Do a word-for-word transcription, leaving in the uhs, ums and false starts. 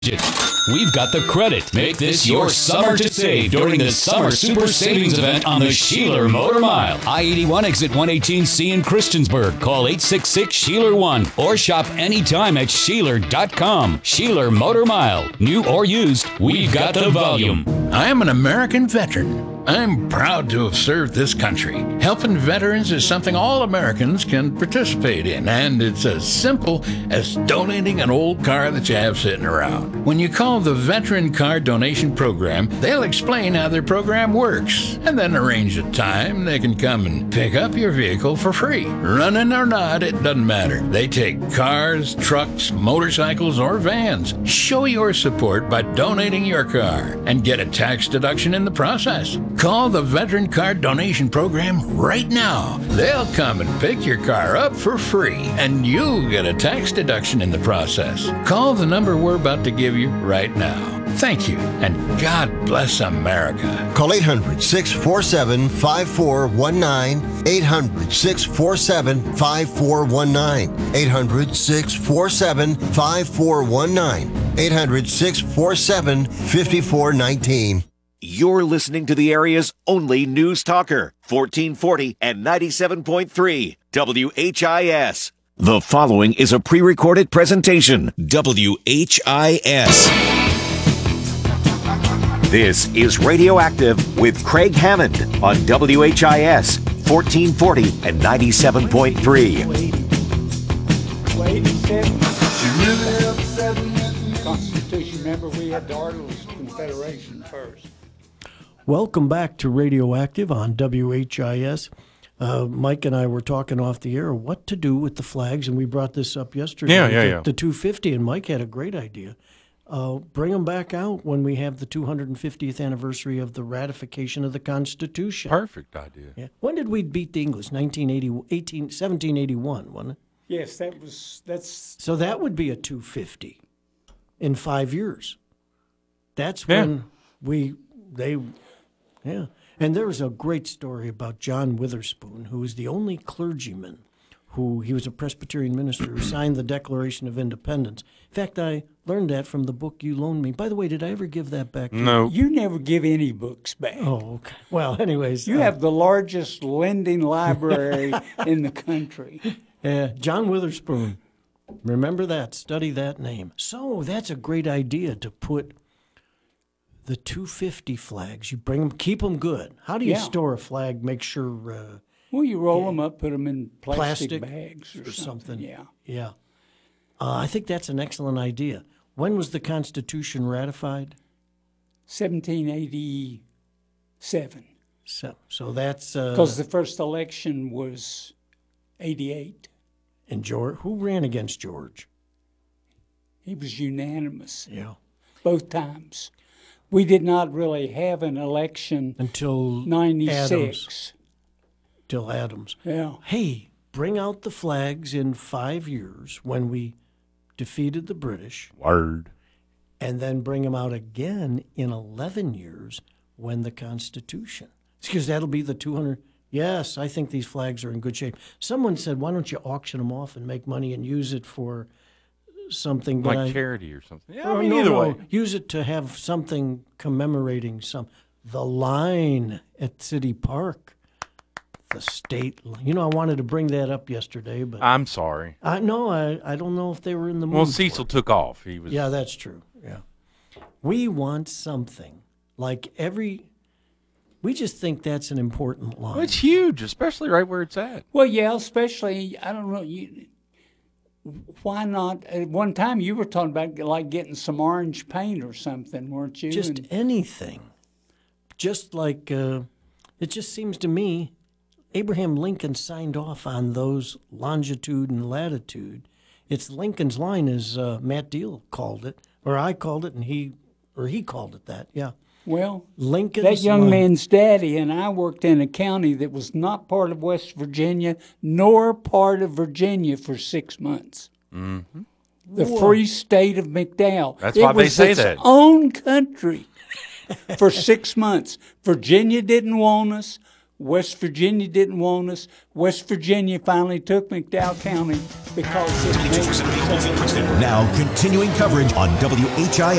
We've got the credit. Make this your summer to save during the Summer Super Savings Event on the Sheeler Motor Mile. I eighty-one exit one eighteen C in Christiansburg. Call eight six six, S H E E L E R one or shop anytime at Sheeler dot com. Sheeler Motor Mile. New or used, we've got the volume. I am an American veteran. I'm proud to have served this country. Helping veterans is something all Americans can participate in, and it's as simple as donating an old car that you have sitting around. When you call the Veteran Car Donation Program, they'll explain how their program works, and then arrange a time they can come and pick up your vehicle for free. Running or not, it doesn't matter. They take cars, trucks, motorcycles, or vans. Show your support by donating your car and get a tax deduction in the process. Call the Veteran Car Donation Program right now. They'll come and pick your car up for free, and you'll get a tax deduction in the process. Call the number we're about to give you right now. Thank you, and God bless America. Call eight hundred, six four seven, five four one nine, eight hundred, six four seven, five four one nine, eight hundred, six four seven, five four one nine, eight hundred, six four seven, five four one nine. You're listening to the area's only news talker, fourteen forty and ninety-seven point three W H I S. The following is a pre-recorded presentation. W H I S. This is Radioactive with Craig Hammond on W H I S, fourteen forty and ninety-seven point three. Constitution, remember we had the Articles of Confederation first. Welcome back to Radioactive on W H I S. Uh, Mike and I were talking off the air what to do with the flags, and we brought this up yesterday. Yeah, yeah, the, yeah. The two fifty, and Mike had a great idea. Uh, bring them back out when we have the two hundred fiftieth anniversary of the ratification of the Constitution. Perfect idea. Yeah. When did we beat the English? nineteen eighty, eighteen, seventeen eighty-one, wasn't it? Yes, that was, that's... So that would be a two fifty in five years. That's Yeah. when we, they, yeah. And there was a great story about John Witherspoon, who was the only clergyman who, he was a Presbyterian minister who signed the Declaration of Independence. In fact, I learned that from the book you loaned me. By the way, did I ever give that back to you? No. You never give any books back. Oh, okay. Well, anyways. You uh, have the largest lending library in the country. Uh, John Witherspoon. Remember that. Study that name. So that's a great idea to put the two fifty flags. You bring them, keep them good. How do you Yeah. store a flag? Make sure uh, Well, you roll them up, put them in plastic, plastic bags or, or something. Yeah. Yeah. Uh, I think that's an excellent idea. When was the Constitution ratified? seventeen eighty-seven. So, so that's uh, Because the first election was eighty-eight. and George. Who ran against George? He was unanimous Yeah. both times. We did not really have an election Until ninety-six. Adams. Till Adams. Yeah. Hey, bring out the flags in five years when we defeated the British, Word. and then bring them out again in eleven years when the Constitution. Because that'll be the two hundred. Yes, I think these flags are in good shape. Someone said, why don't you auction them off and make money and use it for something? But Like I, charity or something. Yeah, Oh, I mean, no, either no. way. Use it to have something commemorating some. The line at City Park, the state line. You know, I wanted to bring that up yesterday, but I'm sorry. I no, I, I don't know if they were in the mood. Well, for Cecil it. took off. He was. Yeah, that's true. Yeah, we want something like every. We just think that's an important line. Well, it's huge, especially right where it's at. Well, yeah, especially, I don't know, you, why not? At one time you were talking about like getting some orange paint or something, weren't you? Just And- anything. Just like, uh, it just seems to me, Abraham Lincoln signed off on those longitude and latitude. It's Lincoln's line, as uh, Matt Deal called it, or I called it, and he, or he called it that, yeah. Well, Lincoln's that young line. man's daddy and I worked in a county that was not part of West Virginia nor part of Virginia for six months. Mm-hmm. The free state of McDowell. That's it why they was say its that. own country for six months. Virginia didn't want us. West Virginia didn't want us. West Virginia finally took McDowell County because it made it so. Now continuing coverage on W H I